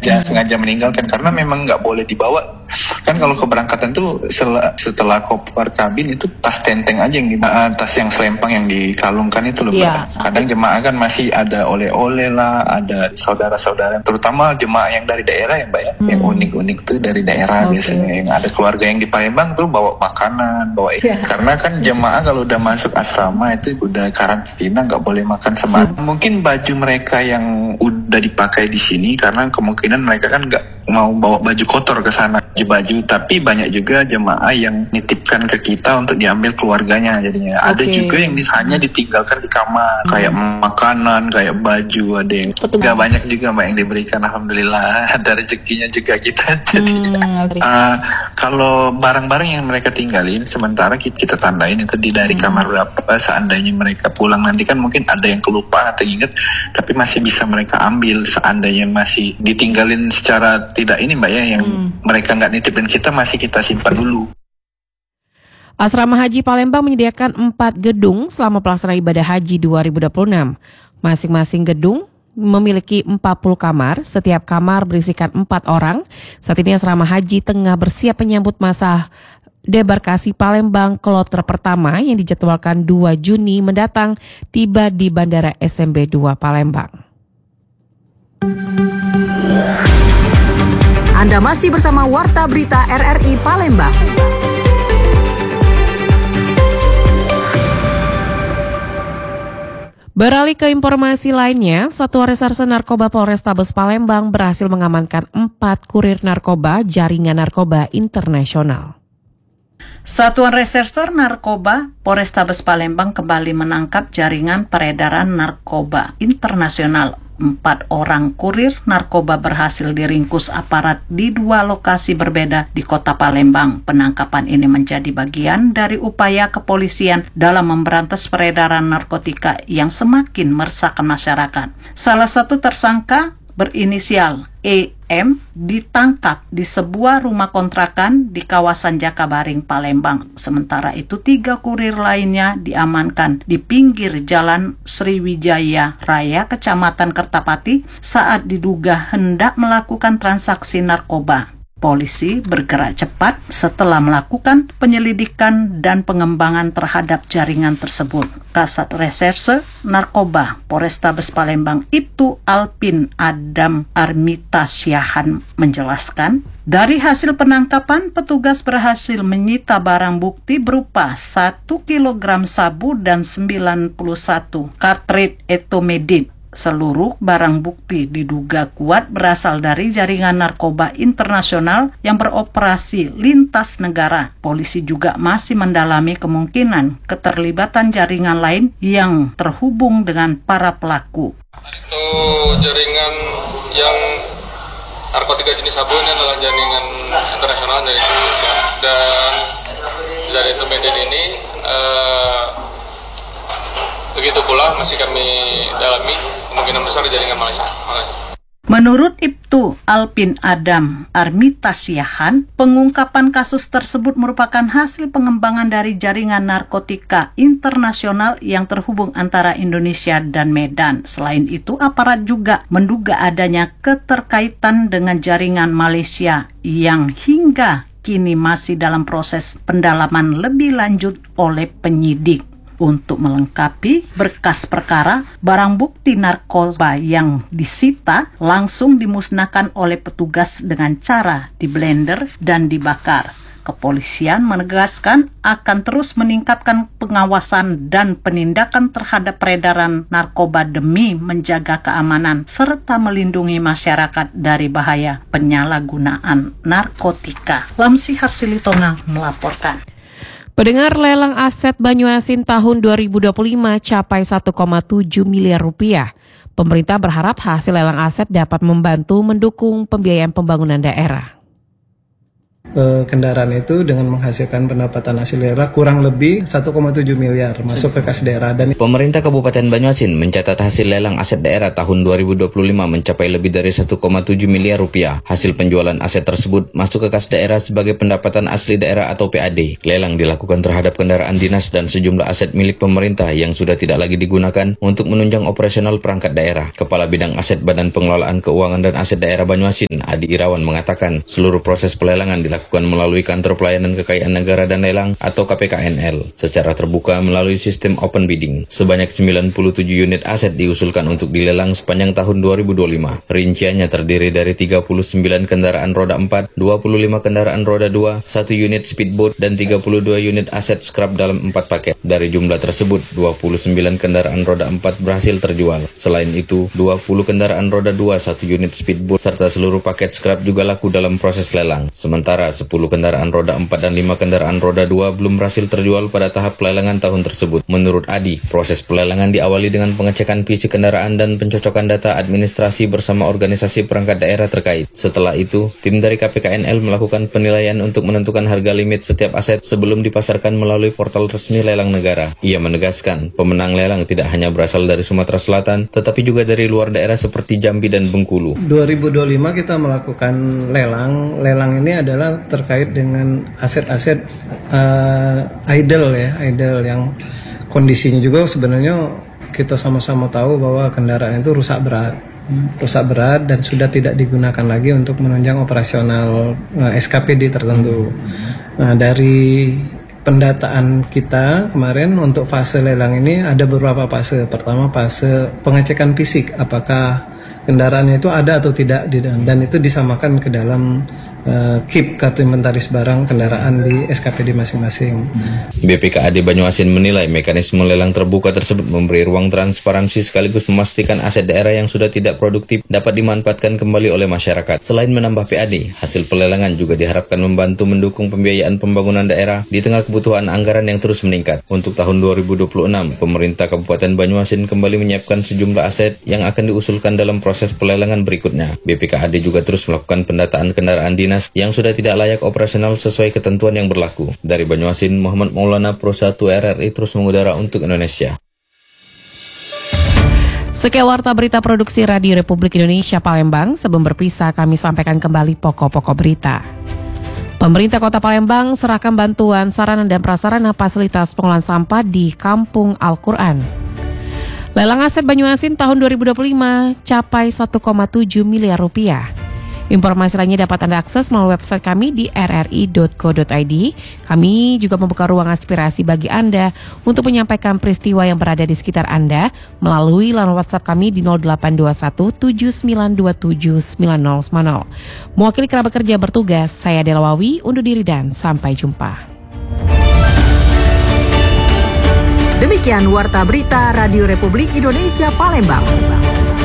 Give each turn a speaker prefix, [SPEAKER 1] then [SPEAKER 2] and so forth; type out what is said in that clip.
[SPEAKER 1] Jangan sengaja meninggalkan karena memang nggak boleh dibawa. Kan kalau keberangkatan tuh setelah koper kabin itu tas tenteng aja yang tas yang selempang yang dikalungkan itu loh.
[SPEAKER 2] Iya.
[SPEAKER 1] Kadang jemaah kan masih ada oleh-oleh lah, ada saudara-saudara, terutama jemaah yang dari daerah ya Mbak ya, yang unik-unik tuh dari daerah biasanya, yang ada keluarga yang di Palembang tuh bawa makanan, bawa karena kan jemaah kalau udah masuk asrama itu udah karantina, nggak boleh makan sembarangan. Mungkin baju mereka yang udah dipakai di sini karena kemungkinan mereka kan nggak mau bawa baju kotor ke sana, baju, tapi banyak juga jemaah yang nitipkan ke kita untuk diambil keluarganya jadinya. Ada juga yang hanya ditinggalkan di kamar, kayak makanan, kayak baju, ada yang nggak banyak juga Mbak yang diberikan, alhamdulillah ada rezekinya juga kita. Jadi kalau barang-barang yang mereka tinggalin sementara kita tandain itu dari kamar berapa, seandainya mereka pulang nanti kan mungkin ada yang kelupaan atau inget, tapi masih bisa mereka ambil seandainya masih ditinggalin secara tidak ini Mbak ya, yang mereka nggak nitip dan kita masih kita simpan dulu.
[SPEAKER 2] Asrama Haji Palembang menyediakan 4 gedung selama pelaksanaan ibadah haji 2026. Masing-masing gedung memiliki 40 kamar, setiap kamar berisikan 4 orang. Saat ini asrama haji tengah bersiap menyambut masa debarkasi Palembang kloter pertama yang dijadwalkan 2 Juni mendatang tiba di Bandara SMB 2 Palembang.
[SPEAKER 3] Anda masih bersama Warta Berita RRI Palembang.
[SPEAKER 2] Beralih ke informasi lainnya, Satuan Reserse Narkoba Polrestabes Palembang berhasil mengamankan 4 kurir narkoba jaringan narkoba internasional.
[SPEAKER 4] Satuan Reserse Narkoba Polrestabes Palembang kembali menangkap jaringan peredaran narkoba internasional. 4 orang kurir narkoba berhasil diringkus aparat di 2 lokasi berbeda di kota Palembang. Penangkapan ini menjadi bagian dari upaya kepolisian dalam memberantas peredaran narkotika yang semakin meresahkan masyarakat. Salah satu tersangka berinisial EM ditangkap di sebuah rumah kontrakan di kawasan Jakabaring, Palembang. Sementara itu 3 kurir lainnya diamankan di pinggir Jalan Sriwijaya Raya, Kecamatan Kertapati saat diduga hendak melakukan transaksi narkoba. Polisi bergerak cepat setelah melakukan penyelidikan dan pengembangan terhadap jaringan tersebut. Kasat Reserse Narkoba Polrestabes Palembang Ibtu Alpin Adam Armitasyahan menjelaskan, dari hasil penangkapan petugas berhasil menyita barang bukti berupa 1 kg sabu dan 91 kartrid etomedin. Seluruh barang bukti diduga kuat berasal dari jaringan narkoba internasional yang beroperasi lintas negara. Polisi juga masih mendalami kemungkinan keterlibatan jaringan lain yang terhubung dengan para pelaku.
[SPEAKER 5] Itu jaringan yang narkotika jenis sabu ini adalah jaringan internasional dari Indonesia, dan dari etomedin ini begitu pula masih kami dalami kemungkinan besar jaringan Malaysia.
[SPEAKER 4] Menurut Ibtu Alpin Adam Armitasyahan, pengungkapan kasus tersebut merupakan hasil pengembangan dari jaringan narkotika internasional yang terhubung antara Indonesia dan Medan. Selain itu, aparat juga menduga adanya keterkaitan dengan jaringan Malaysia yang hingga kini masih dalam proses pendalaman lebih lanjut oleh penyidik. Untuk melengkapi berkas perkara, barang bukti narkoba yang disita langsung dimusnahkan oleh petugas dengan cara diblender dan dibakar. Kepolisian menegaskan akan terus meningkatkan pengawasan dan penindakan terhadap peredaran narkoba demi menjaga keamanan serta melindungi masyarakat dari bahaya penyalahgunaan narkotika. Lamsi Harsilitonga melaporkan.
[SPEAKER 2] Pendengar, lelang aset Banyuasin tahun 2025 capai 1,7 miliar rupiah. Pemerintah berharap hasil lelang aset dapat membantu mendukung pembiayaan pembangunan daerah.
[SPEAKER 6] kendaraan itu dengan menghasilkan pendapatan hasil daerah kurang lebih 1,7 miliar masuk ke kas daerah. Dan
[SPEAKER 7] Pemerintah Kabupaten Banyuasin mencatat hasil lelang aset daerah tahun 2025 mencapai lebih dari 1,7 miliar rupiah. Hasil penjualan aset tersebut masuk ke kas daerah sebagai pendapatan asli daerah atau PAD. Lelang dilakukan terhadap kendaraan dinas dan sejumlah aset milik pemerintah yang sudah tidak lagi digunakan untuk menunjang operasional perangkat daerah. Kepala Bidang Aset Badan Pengelolaan Keuangan dan Aset Daerah Banyuasin, Adi Irawan, mengatakan seluruh proses pelelangan dilakukan melalui Kantor Pelayanan Kekayaan Negara dan Lelang atau KPKNL secara terbuka melalui sistem open bidding. Sebanyak 97 unit aset diusulkan untuk dilelang sepanjang tahun 2025. Rinciannya terdiri dari 39 kendaraan roda 4, 25 kendaraan roda 2, 1 unit speedboat, dan 32 unit aset scrap dalam 4 paket. Dari jumlah tersebut, 29 kendaraan roda 4 berhasil terjual. Selain itu, 20 kendaraan roda 2, 1 unit speedboat, serta seluruh paket scrap juga laku dalam proses lelang. Sementara 10 kendaraan roda 4 dan 5 kendaraan roda 2 belum berhasil terjual pada tahap pelelangan tahun tersebut. Menurut Adi, proses pelelangan diawali dengan pengecekan fisik kendaraan dan pencocokan data administrasi bersama organisasi perangkat daerah terkait. Setelah itu, tim dari KPKNL melakukan penilaian untuk menentukan harga limit setiap aset sebelum dipasarkan melalui portal resmi lelang negara. Ia menegaskan, pemenang lelang tidak hanya berasal dari Sumatera Selatan, tetapi juga dari luar daerah seperti Jambi dan Bengkulu.
[SPEAKER 6] 2025 kita melakukan lelang. Lelang ini adalah terkait dengan aset-aset idle yang kondisinya juga sebenarnya kita sama-sama tahu bahwa kendaraan itu rusak berat dan sudah tidak digunakan lagi untuk menunjang operasional SKPD tertentu. Nah, dari pendataan kita kemarin untuk fase lelang ini ada beberapa fase. Pertama, fase pengecekan fisik apakah kendaraannya itu ada atau tidak, dan itu disamakan ke dalam KIP, kartu inventaris barang kendaraan di SKPD masing-masing.
[SPEAKER 7] BPKAD Banyuasin menilai mekanisme lelang terbuka tersebut memberi ruang transparansi sekaligus memastikan aset daerah yang sudah tidak produktif dapat dimanfaatkan kembali oleh masyarakat. Selain menambah PAD, hasil pelelangan juga diharapkan membantu mendukung pembiayaan pembangunan daerah di tengah kebutuhan anggaran yang terus meningkat. Untuk tahun 2026, pemerintah Kabupaten Banyuasin kembali menyiapkan sejumlah aset yang akan diusulkan dalam proses pelelangan berikutnya. BPKAD juga terus melakukan pendataan kendaraan dinas yang sudah tidak layak operasional sesuai ketentuan yang berlaku. Dari Banyuasin, Muhammad Maulana, Pro 1 RRI terus mengudara untuk Indonesia.
[SPEAKER 2] Sekian warta berita produksi Radio Republik Indonesia Palembang. Sebelum berpisah, kami sampaikan kembali pokok-pokok berita. Pemerintah Kota Palembang serahkan bantuan sarana dan prasarana fasilitas pengolahan sampah di Kampung Al-Quran. Lelang aset Banyuasin tahun 2025 capai 1,7 miliar rupiah. Informasi lainnya dapat Anda akses melalui website kami di rri.co.id. Kami juga membuka ruang aspirasi bagi Anda untuk menyampaikan peristiwa yang berada di sekitar Anda melalui layanan WhatsApp kami di 0821 7927 9010. Mewakili kerabat kerja bertugas, saya Dela Wawi, undur diri dan sampai jumpa.
[SPEAKER 3] Demikian Warta Berita Radio Republik Indonesia Palembang.